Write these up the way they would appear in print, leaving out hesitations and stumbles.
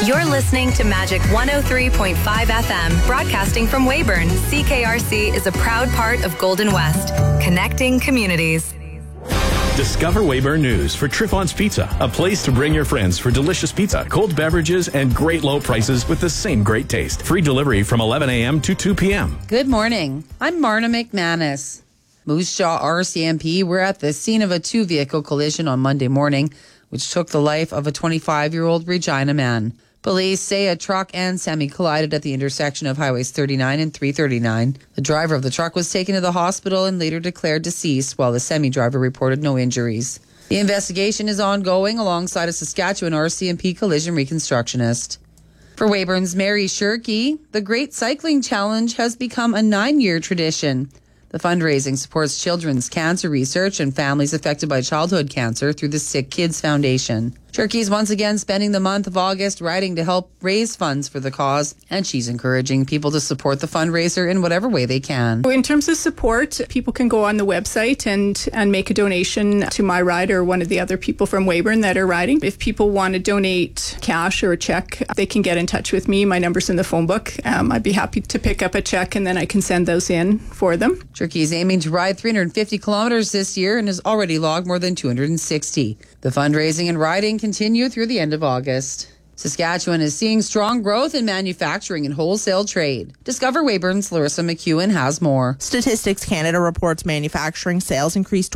You're listening to Magic 103.5 FM, broadcasting from Weyburn. CKRC is a proud part of Golden West, connecting communities. Discover Weyburn News for Triffon's Pizza, a place to bring your friends for delicious pizza, cold beverages, and great low prices with the same great taste. Free delivery from 11 a.m. to 2 p.m. Good morning. I'm Marna McManus. Moose Jaw RCMP were at the scene of a two-vehicle collision on Monday morning, which took the life of a 25-year-old Regina man. Police say a truck and semi collided at the intersection of Highways 39 and 339. The driver of the truck was taken to the hospital and later declared deceased, while the semi driver reported no injuries. The investigation is ongoing alongside a Saskatchewan RCMP collision reconstructionist. For Weyburn's Mary Shirkey, the Great Cycling Challenge has become a 9-year tradition. The fundraising supports children's cancer research and families affected by childhood cancer through the Sick Kids Foundation. Shirkey's once again spending the month of August riding to help raise funds for the cause, and she's encouraging people to support the fundraiser in whatever way they can. In terms of support, people can go on the website and make a donation to my ride or one of the other people from Weyburn that are riding. If people want to donate cash or a check, they can get in touch with me. My number's in the phone book. I'd be happy to pick up a check and then I can send those in for them. Shirkey's aiming to ride 350 kilometers this year and has already logged more than 260. The fundraising and riding continue through the end of August. Saskatchewan is seeing strong growth in manufacturing and wholesale trade. Discover Weyburn's Larissa McEwen has more. Statistics Canada reports manufacturing sales increased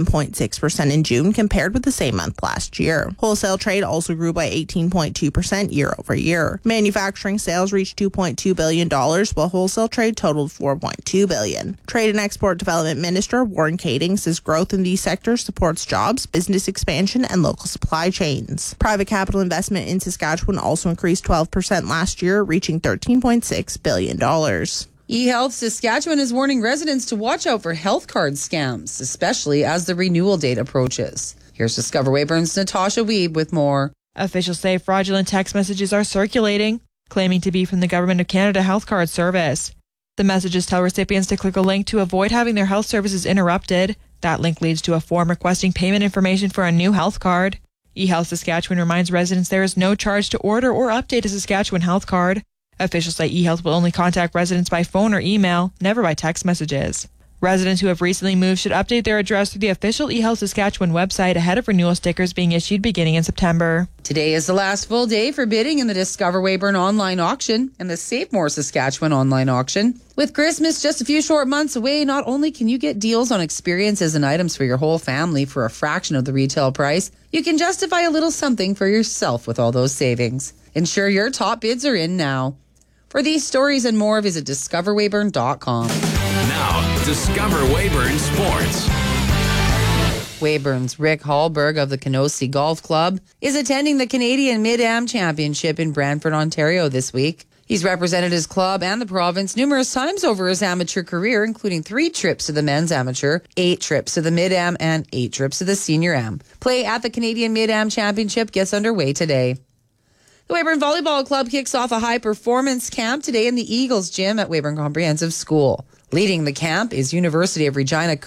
27.6% in June compared with the same month last year. Wholesale trade also grew by 18.2% year over year. Manufacturing sales reached $2.2 billion, while wholesale trade totaled $4.2 billion. Trade and Export Development Minister Warren Kading says growth in these sectors supports jobs, business expansion, and local supply chains. Private capital investment in Saskatchewan also increased 12% last year, reaching $13.6 billion. eHealth Saskatchewan is warning residents to watch out for health card scams, especially as the renewal date approaches. Here's Discover Weyburn's Natasha Wiebe with more. Officials say fraudulent text messages are circulating, claiming to be from the Government of Canada Health Card Service. The messages tell recipients to click a link to avoid having their health services interrupted. That link leads to a form requesting payment information for a new health card. eHealth Saskatchewan reminds residents there is no charge to order or update a Saskatchewan health card. Officials say eHealth will only contact residents by phone or email, never by text messages. Residents who have recently moved should update their address through the official eHealth Saskatchewan website ahead of renewal stickers being issued beginning in September. Today is the last full day for bidding in the Discover Weyburn online auction and the Save More Saskatchewan online auction. With Christmas just a few short months away, not only can you get deals on experiences and items for your whole family for a fraction of the retail price, you can justify a little something for yourself with all those savings. Ensure your top bids are in now. For these stories and more, visit discoverweyburn.com. Now, Discover Weyburn Sports. Weyburn's Rick Hallberg of the Kenosee Golf Club is attending the Canadian Mid-Am Championship in Brantford, Ontario this week. He's represented his club and the province numerous times over his amateur career, including 3 trips to the men's amateur, 8 trips to the Mid-Am, and 8 trips to the Senior Am. Play at the Canadian Mid-Am Championship gets underway today. The Weyburn Volleyball Club kicks off a high-performance camp today in the Eagles Gym at Weyburn Comprehensive School. Leading the camp is University of Regina